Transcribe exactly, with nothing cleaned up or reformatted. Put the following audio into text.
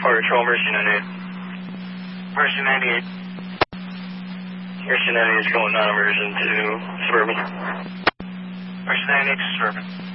Fire Patrol, Mercy ninety-eight. Mercy ninety-eight. Mercy ninety-eight is going non-emergent to Suburban. Mercy ninety-eight to Suburban.